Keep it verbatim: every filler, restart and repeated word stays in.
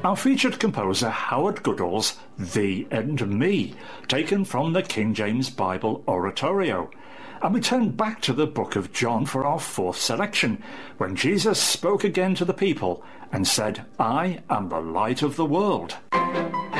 our featured composer Howard Goodall's Thee and Me, taken from the King James Bible Oratorio. And we turn back to the book of John for our fourth selection, when Jesus spoke again to the people and said, I am the light of the world.